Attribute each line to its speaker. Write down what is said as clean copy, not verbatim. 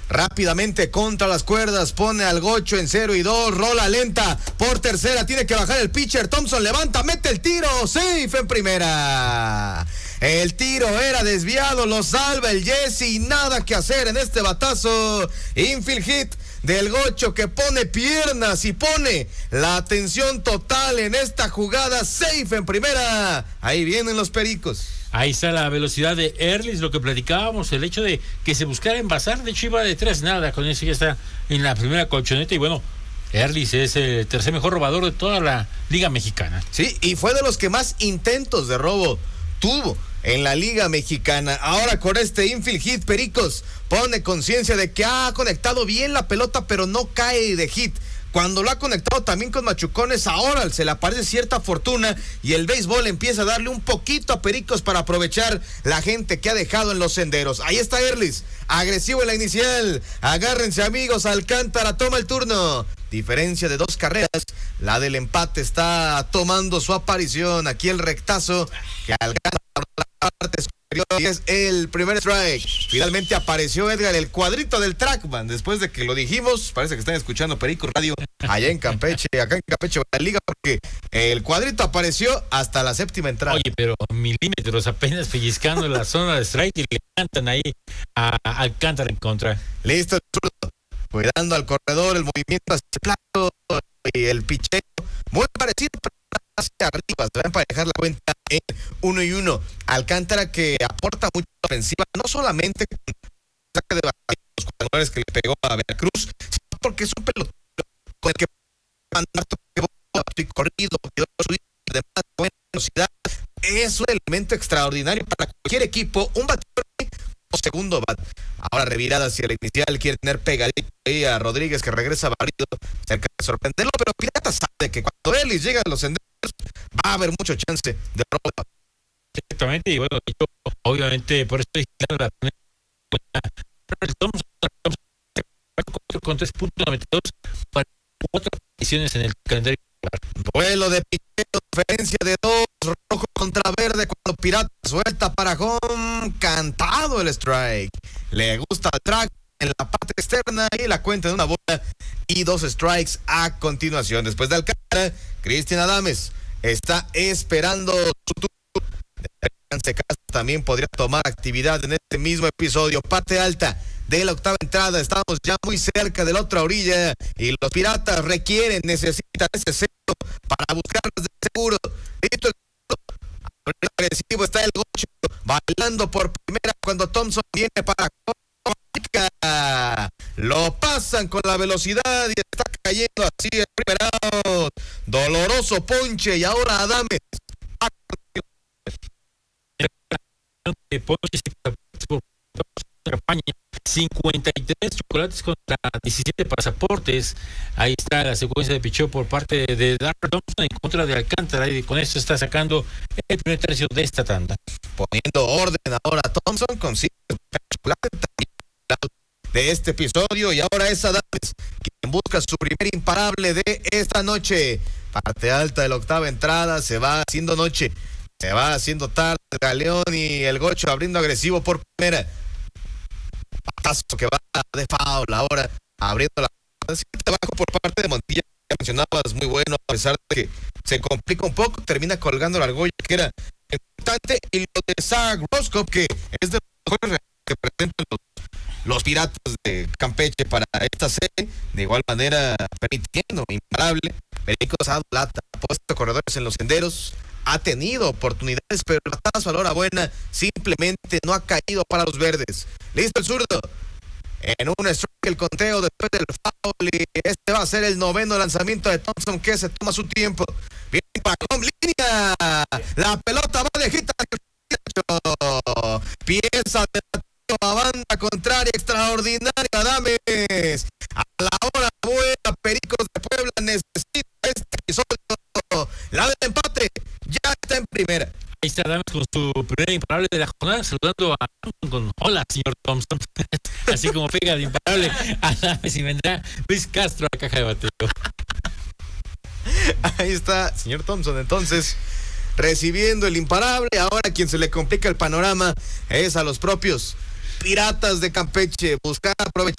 Speaker 1: rápidamente contra las cuerdas, pone al Gocho en 0-2, rola lenta por tercera, tiene que bajar el pitcher, Thompson levanta, mete el tiro, safe en primera. El tiro era desviado, lo salva el Jesse, nada que hacer en este batazo. Infield hit del Gocho que pone piernas y pone la atención total en esta jugada, safe en primera. Ahí vienen los Pericos.
Speaker 2: Ahí está la velocidad de Erlis, lo que platicábamos, el hecho de que se buscara envasar, de hecho iba de 3-0, con eso ya está en la primera colchoneta y bueno, Erlis es el tercer mejor robador de toda la Liga Mexicana.
Speaker 1: Sí, y fue de los que más intentos de robo tuvo en la Liga Mexicana. Ahora con este infield hit, Pericos pone conciencia de que ha conectado bien la pelota, pero no cae de hit. Cuando lo ha conectado también con machucones, ahora se le aparece cierta fortuna y el béisbol empieza a darle un poquito a Pericos para aprovechar la gente que ha dejado en los senderos. Ahí está Erlis, agresivo en la inicial. Agárrense, amigos, Alcántara toma el turno. Diferencia de 2 carreras, la del empate está tomando su aparición. Aquí el rectazo que Alcántara por la parte superior y es el primer strike. Finalmente apareció Edgar, el cuadrito del Trackman, después de que lo dijimos. Parece que están escuchando Perico Radio allá en Campeche, acá en Campeche, la liga, porque el cuadrito apareció hasta la séptima entrada.
Speaker 2: Oye, pero milímetros apenas pellizcando la zona de strike y le cantan ahí a Alcántara en contra.
Speaker 1: Listo el zurdo, cuidando al corredor, el movimiento hacia el plato y el picheo, muy parecido, pero hacia arriba, se va a emparejar la cuenta en 1-1. Alcántara que aporta mucho ofensiva, no solamente con el saque de los jugadores que le pegó a Veracruz, sino porque es un pelotero con el que mandar y corrido, de más buena velocidad. Es un elemento extraordinario para cualquier equipo, un bateador o segundo bat. Ahora revirada hacia la inicial, quiere tener pegadito ahí a Rodríguez que regresa barrido, cerca de sorprenderlo, pero Pirata sabe que cuando Ellis llega a los senderos va a haber mucho chance de robo.
Speaker 2: Exactamente, y bueno, yo obviamente por eso estoy dando la primera con 3.92 para 4 posiciones en el calendario.
Speaker 1: Duelo de picheo, diferencia de 2, rojo contra verde, cuando Pirata suelta para home, cantado el strike. Le gusta el track en la parte externa y la cuenta de una bola y 2 strikes a continuación. Después de Alcántara, Cristian Adames está esperando su turno. También podría tomar actividad en este mismo episodio. Parte alta de la octava entrada, estamos ya muy cerca de la otra orilla y los Piratas necesitan ese centro para buscarlos de seguro. Listo el agresivo, está el Gocho bailando por primera cuando Thompson viene para lo pasan con la velocidad y está cayendo así el primer out. Doloroso ponche y ahora Adames
Speaker 2: 53 chocolates contra 17 pasaportes. Ahí está la secuencia de picheo por parte de Darren Thompson en contra de Alcántara y con esto está sacando el primer tercio de esta tanda.
Speaker 1: Poniendo orden ahora Thompson consigue el chocolate de este episodio y ahora es Adames quien busca su primer imparable de esta noche. Parte alta de la octava entrada, se va haciendo noche, se va haciendo tarde. Galeón y el Gocho abriendo agresivo por primera. Patazo que va de foul ahora, abriendo la bajo por parte de Montilla, que mencionabas, muy bueno, a pesar de que se complica un poco, termina colgando la argolla que era importante, y lo de Zach Roscoe, que es de los mejores que presentan los Piratas de Campeche para esta serie, de igual manera permitiendo imparable. Pericos ha puesto corredores en los senderos, ha tenido oportunidades, pero el batazo a la hora buena simplemente no ha caído para los verdes. Listo el zurdo, en un strike el conteo después del foul, y este va a ser el 9º lanzamiento de Thompson, que se toma su tiempo. Viene para home, línea, la pelota va de hit, pieza de a banda contraria extraordinaria. Adames a la hora buena, Pericos de Puebla necesita este episodio, la del empate ya está en primera.
Speaker 2: Ahí está Adames con su primer imparable de la jornada, saludando a Thompson con hola señor Thompson, así como pega de imparable Adames y vendrá Luis Castro a la caja de bateo.
Speaker 1: Ahí está señor Thompson entonces recibiendo el imparable. Ahora quien se le complica el panorama es a los propios Piratas de Campeche, buscar aprovechar